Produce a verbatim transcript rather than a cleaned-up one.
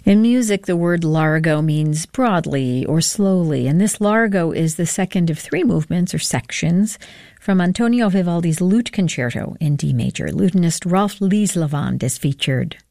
In music, the word largo means broadly or slowly, and this largo is the second of three movements or sections from Antonio Vivaldi's Lute Concerto in D major. Lutenist Rolf Lieslevand is featured.